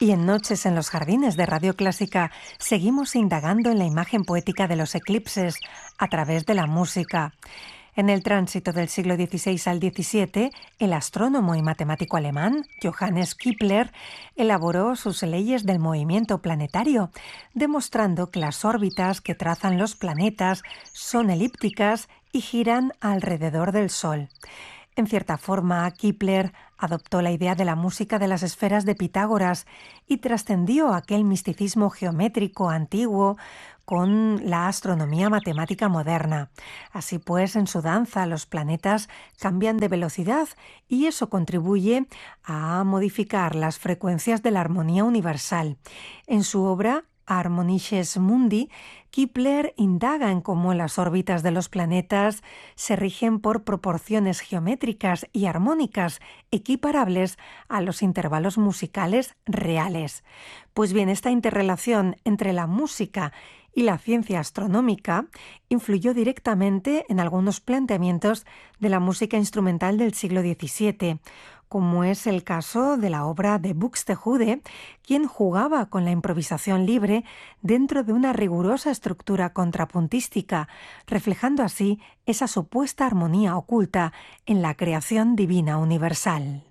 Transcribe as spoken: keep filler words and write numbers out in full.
Y en Noches en los Jardines de Radio Clásica seguimos indagando en la imagen poética de los eclipses a través de la música. En el tránsito del siglo dieciséis al diecisiete, el astrónomo y matemático alemán Johannes Kepler elaboró sus leyes del movimiento planetario, demostrando que las órbitas que trazan los planetas son elípticas y giran alrededor del Sol. En cierta forma, Kepler adoptó la idea de la música de las esferas de Pitágoras y trascendió aquel misticismo geométrico antiguo con la astronomía matemática moderna. Así pues, en su danza los planetas cambian de velocidad y eso contribuye a modificar las frecuencias de la armonía universal. En su obra Harmonisches Mundi, Kepler indaga en cómo las órbitas de los planetas se rigen por proporciones geométricas y armónicas equiparables a los intervalos musicales reales. Pues bien, esta interrelación entre la música y la ciencia astronómica influyó directamente en algunos planteamientos de la música instrumental del siglo diecisiete, como es el caso de la obra de Buxtehude, quien jugaba con la improvisación libre dentro de una rigurosa estructura contrapuntística, reflejando así esa supuesta armonía oculta en la creación divina universal.